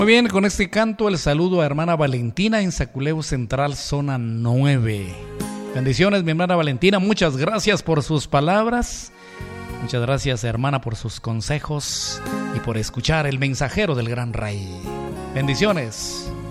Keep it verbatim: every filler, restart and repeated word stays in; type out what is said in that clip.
Muy bien, con este canto el saludo a hermana Valentina en Saculeo Central, zona nueve. Bendiciones, mi hermana Valentina, muchas gracias por sus palabras. Muchas gracias, hermana, por sus consejos y por escuchar el mensajero del Gran Rey. Bendiciones.